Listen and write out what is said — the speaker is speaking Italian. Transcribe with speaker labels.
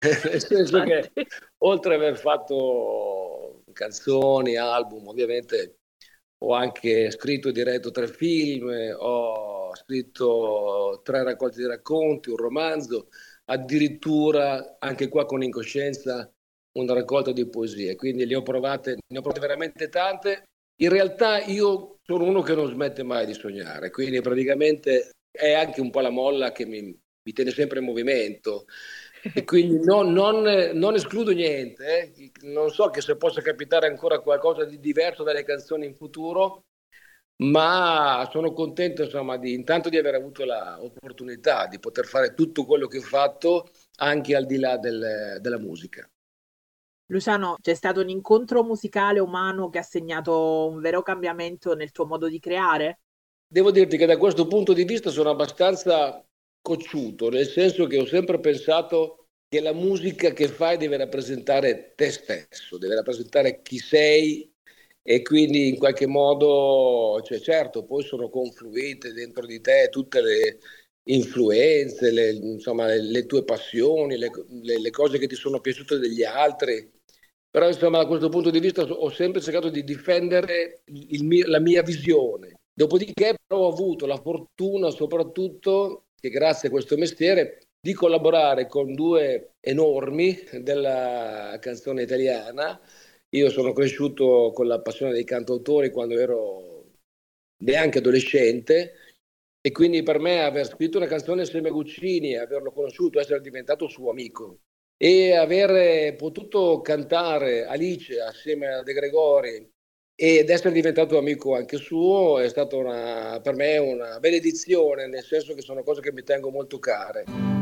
Speaker 1: Nel senso che
Speaker 2: Infatti.
Speaker 1: oltre ad aver fatto canzoni, album, ovviamente ho anche scritto e diretto 3 film, ho scritto 3 raccolte di racconti, un romanzo, addirittura anche qua con Incoscienza una raccolta di poesie, quindi ne ho provate veramente tante. In realtà io sono uno che non smette mai di sognare, quindi praticamente è anche un po' la molla che mi tiene sempre in movimento e quindi non escludo niente. Non so che se possa capitare ancora qualcosa di diverso dalle canzoni in futuro, ma sono contento insomma intanto di aver avuto l'opportunità di poter fare tutto quello che ho fatto anche al di là della musica.
Speaker 2: Luciano, c'è stato un incontro musicale umano che ha segnato un vero cambiamento nel tuo modo di creare?
Speaker 1: Devo dirti che da questo punto di vista sono abbastanza cocciuto, nel senso che ho sempre pensato che la musica che fai deve rappresentare te stesso, deve rappresentare chi sei e quindi in qualche modo, cioè certo, poi sono confluite dentro di te tutte le influenze, insomma, le tue passioni, le cose che ti sono piaciute degli altri. Però insomma da questo punto di vista ho sempre cercato di difendere la mia visione. Dopodiché però ho avuto la fortuna soprattutto che grazie a questo mestiere di collaborare con 2 enormi della canzone italiana. Io sono cresciuto con la passione dei cantautori quando ero neanche adolescente e quindi per me aver scritto una canzone insieme a Guccini, averlo conosciuto, essere diventato suo amico e aver potuto cantare Alice assieme a De Gregori ed essere diventato amico anche suo è stata per me una benedizione, nel senso che sono cose che mi tengo molto care.